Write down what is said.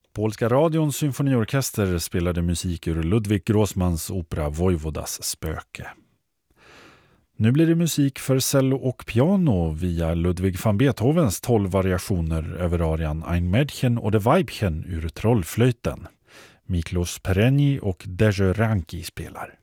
Polska radions symfoniorkester spelade musik ur Ludwig Grossmans opera Vojvodas spöke. Nu blir det musik för cello och piano via Ludwig van Beethovens 12 variationer över arian Ein Mädchen oder Weibchen ur Trollflöjten. Miklos Perenni och Dezső Ránki spelar.